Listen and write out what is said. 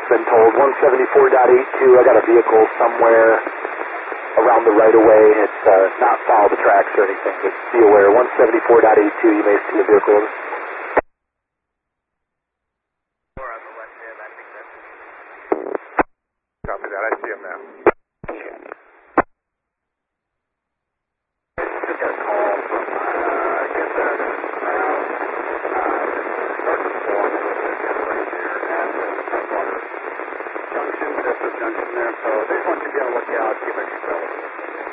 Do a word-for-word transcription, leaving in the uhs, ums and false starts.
been told. one seventy-four point eight two, I got a vehicle somewhere around the right-of-way. It's uh, not follow the tracks or anything, but be aware. one seventy-four point eight two, you may see a vehicle. Copy that, I see him now.